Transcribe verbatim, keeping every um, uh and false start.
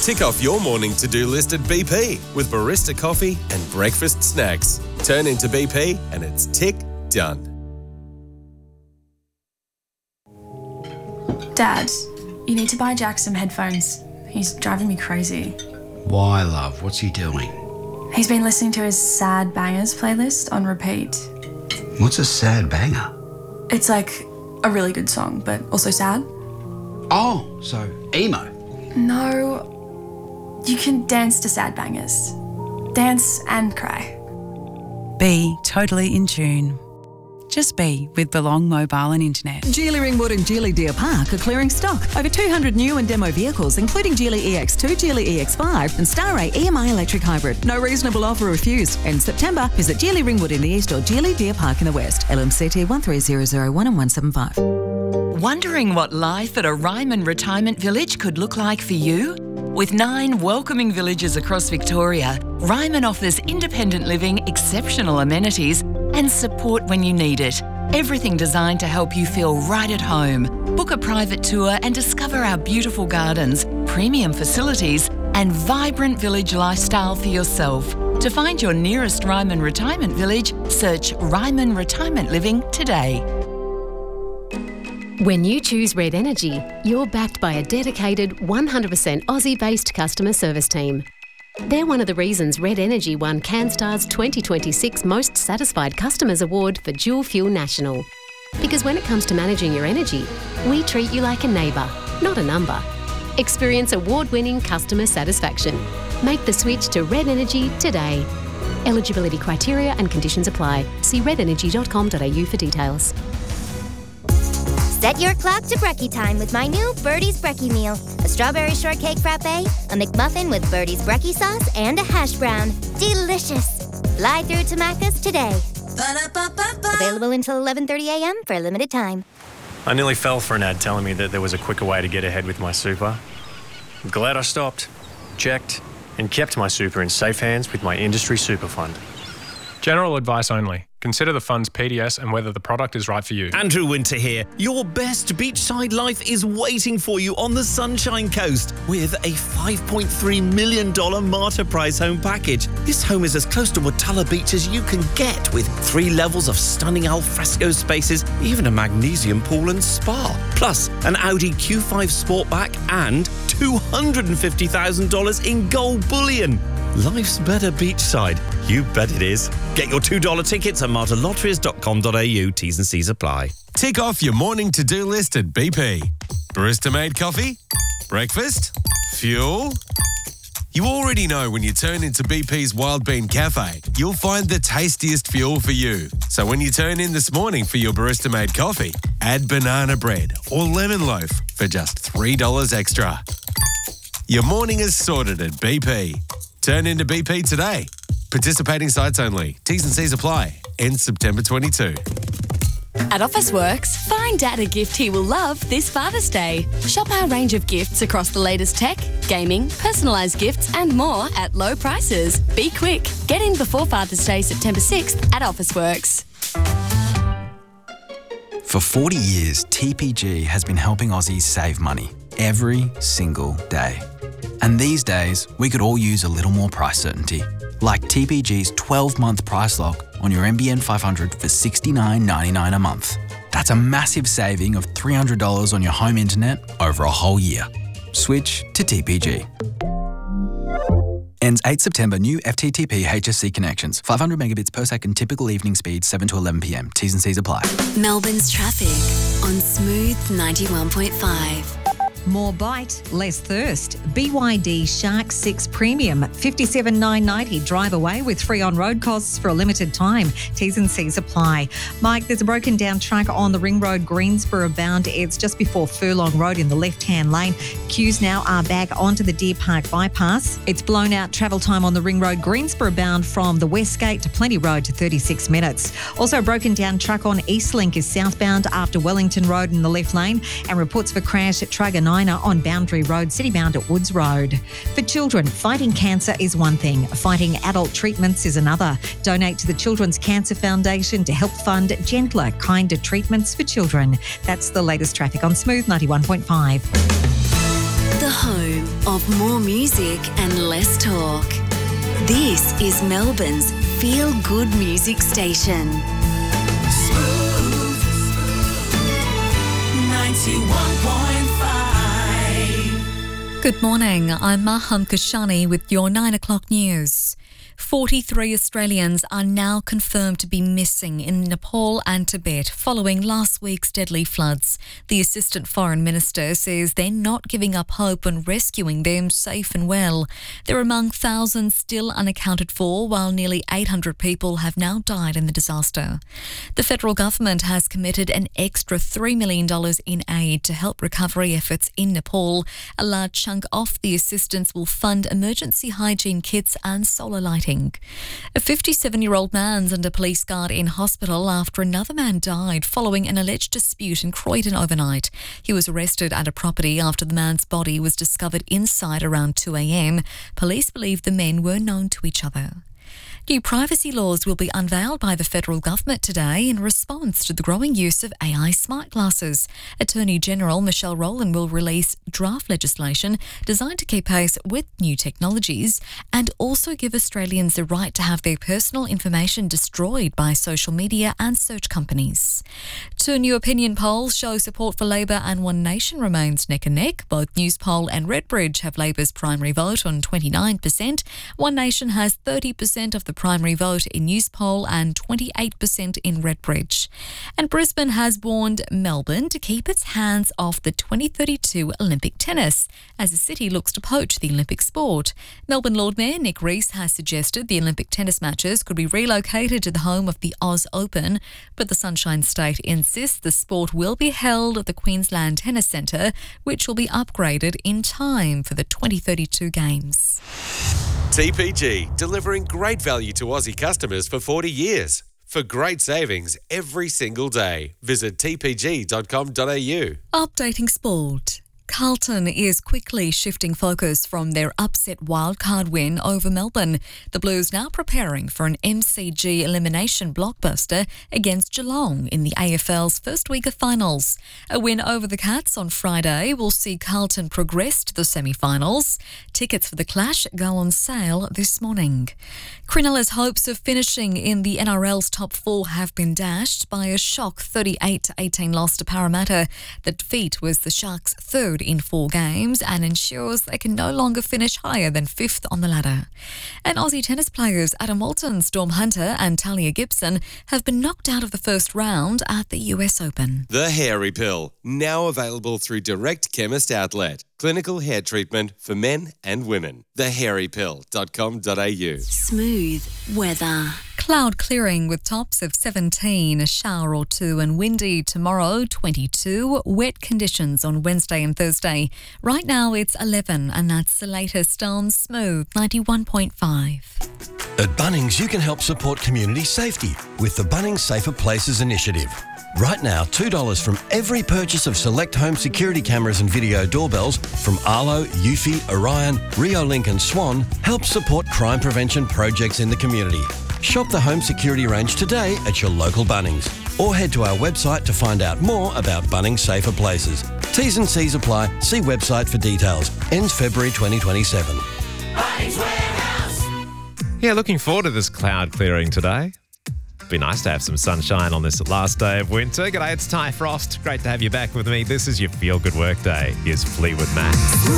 Tick off your morning to-do list at B P with barista coffee and breakfast snacks. Turn into B P and it's tick done. Dad, you need to buy Jack some headphones. He's driving me crazy. Why, love? What's he doing? He's been listening to his Sad Bangers playlist on repeat. What's a sad banger? It's like a really good song, but also sad. Oh, so emo. No, you can dance to Sad Bangers. Dance and cry. Be totally in tune. Just be with Belong Mobile and Internet. Geely Ringwood and Geely Deer Park are clearing stock. Over two hundred new and demo vehicles, including Geely E X two, Geely E X five and Star-Ray E M I electric hybrid. No reasonable offer refused. In September, visit Geely Ringwood in the east or Geely Deer Park in the west. L M C T one three zero zero one and one seven five. Wondering what life at a Ryman retirement village could look like for you? With nine welcoming villages across Victoria, Ryman offers independent living, exceptional amenities and support when you need it. Everything designed to help you feel right at home. Book a private tour and discover our beautiful gardens, premium facilities and vibrant village lifestyle for yourself. To find your nearest Ryman retirement village, search Ryman Retirement Living today. When you choose Red Energy, you're backed by a dedicated one hundred percent Aussie-based customer service team. They're one of the reasons Red Energy won CanStar's twenty twenty-six Most Satisfied Customers Award for Dual Fuel National. Because when it comes to managing your energy, we treat you like a neighbour, not a number. Experience award-winning customer satisfaction. Make the switch to Red Energy today. Eligibility criteria and conditions apply. See red energy dot com dot a u for details. Set your clock to brekkie time with my new Birdie's Brekkie meal. A strawberry shortcake frappe, a McMuffin with Birdie's Brekkie sauce, and a hash brown. Delicious. Fly through to Macca's today. Ba-da-ba-ba-ba. Available until eleven thirty a.m. for a limited time. I nearly fell for an ad telling me that there was a quicker way to get ahead with my super. I'm glad I stopped, checked, and kept my super in safe hands with my industry super fund. General advice only. Consider the fund's P D S and whether the product is right for you. Andrew Winter here. Your best beachside life is waiting for you on the Sunshine Coast with a five point three million dollars Marta Price home package. This home is as close to Watala Beach as you can get, with three levels of stunning alfresco spaces, even a magnesium pool and spa. Plus, an Audi Q five Sportback and two hundred fifty thousand dollars in gold bullion. Life's better beachside. You bet it is. Get your two dollar tickets at marta lotteries dot com dot a u. T's and C's apply. Tick off your morning to-do list at B P. Barista-made coffee? Breakfast? Fuel? You already know when you turn into B P's Wild Bean Cafe, you'll find the tastiest fuel for you. So when you turn in this morning for your barista-made coffee, add banana bread or lemon loaf for just three dollars extra. Your morning is sorted at B P. Turn into B P today. Participating sites only. T's and C's apply. Ends September twenty-second. At Officeworks, find Dad a gift he will love this Father's Day. Shop our range of gifts across the latest tech, gaming, personalised gifts and more at low prices. Be quick. Get in before Father's Day, September sixth at Officeworks. For forty years, T P G has been helping Aussies save money every single day. And these days, we could all use a little more price certainty, like T P G's twelve-month price lock on your N B N five hundred for sixty-nine ninety-nine a month. That's a massive saving of three hundred dollars on your home internet over a whole year. Switch to T P G. Ends eighth September. New F T T P H S C connections. five hundred megabits per second. Typical evening speed seven to eleven p m. T's and C's apply. Melbourne's traffic on Smooth ninety-one point five. More bite, less thirst. B Y D Shark six Premium, fifty-seven nine ninety. Drive away with free on-road costs for a limited time. T's and C's apply. Mike, there's a broken down truck on the Ring Road, Greensboro bound. It's just before Furlong Road in the left-hand lane. Queues now are back onto the Deer Park bypass. It's blown out travel time on the Ring Road, Greensboro bound from the West Gate to Plenty Road to thirty-six minutes. Also, a broken down truck on Eastlink is southbound after Wellington Road in the left lane, and reports for crash at Truganina on Boundary Road, citybound at Woods Road. For children, fighting cancer is one thing, fighting adult treatments is another. Donate to the Children's Cancer Foundation to help fund gentler, kinder treatments for children. That's the latest traffic on Smooth ninety-one point five. The Home. of more music and less talk. This is Melbourne's feel-good music station. Smooth ninety-one point five. Good morning, I'm Maham Kashani with your nine o'clock news. forty-three Australians are now confirmed to be missing in Nepal and Tibet following last week's deadly floods. The Assistant Foreign Minister says they're not giving up hope on rescuing them safe and well. They're among thousands still unaccounted for, while nearly eight hundred people have now died in the disaster. The federal government has committed an extra three million dollars in aid to help recovery efforts in Nepal. A large chunk of the assistance will fund emergency hygiene kits and solar lighting. A fifty-seven-year-old man's under police guard in hospital after another man died following an alleged dispute in Croydon overnight. He was arrested at a property after the man's body was discovered inside around two a.m. Police believe the men were known to each other. New privacy laws will be unveiled by the federal government today in response to the growing use of A I smart glasses. Attorney General Michelle Rowland will release draft legislation designed to keep pace with new technologies and also give Australians the right to have their personal information destroyed by social media and search companies. Two new opinion polls show support for Labor and One Nation remains neck and neck. Both Newspoll and Redbridge have Labor's primary vote on twenty-nine percent. One Nation has thirty percent of the primary vote in Newspoll and twenty-eight percent in Redbridge. And Brisbane has warned Melbourne to keep its hands off the twenty thirty-two Olympic tennis as the city looks to poach the Olympic sport. Melbourne Lord Mayor Nick Rees has suggested the Olympic tennis matches could be relocated to the home of the Oz Open, but the Sunshine State insists the sport will be held at the Queensland Tennis Centre, which will be upgraded in time for the twenty thirty-two Games. T P G, delivering great value to Aussie customers for forty years. For great savings every single day, visit t p g dot com dot a u. Updating sport. Carlton is quickly shifting focus from their upset wildcard win over Melbourne. The Blues now preparing for an M C G elimination blockbuster against Geelong in the A F L's first week of finals. A win over the Cats on Friday will see Carlton progress to the semi-finals. Tickets for the clash go on sale this morning. Cronulla's hopes of finishing in the N R L's top four have been dashed by a shock thirty-eight to eighteen loss to Parramatta. The defeat was the Sharks' third in four games and ensures they can no longer finish higher than fifth on the ladder. And Aussie tennis players Adam Walton, Storm Hunter and Talia Gibson have been knocked out of the first round at the U S Open. The Hairy Pill, now available through Direct Chemist Outlet. Clinical hair treatment for men and women. the hairy pill dot com dot a u. Smooth weather. Cloud clearing with tops of seventeen, a shower or two, and windy tomorrow, twenty-two. Wet conditions on Wednesday and Thursday. Right now it's eleven, and that's the latest on Smooth ninety-one point five. At Bunnings, you can help support community safety with the Bunnings Safer Places initiative. Right now, two dollars from every purchase of select home security cameras and video doorbells from Arlo, Eufy, Orion, Riolink and Swan helps support crime prevention projects in the community. Shop the home security range today at your local Bunnings or head to our website to find out more about Bunnings Safer Places. T's and C's apply. See website for details. Ends February twenty twenty-seven. Bunnings Warehouse. Yeah, looking forward to this cloud clearing today. Be nice to have some sunshine on this last day of winter. G'day, it's Ty Frost. Great to have you back with me. This is your Feel Good Work Day. Here's Fleetwood Mac.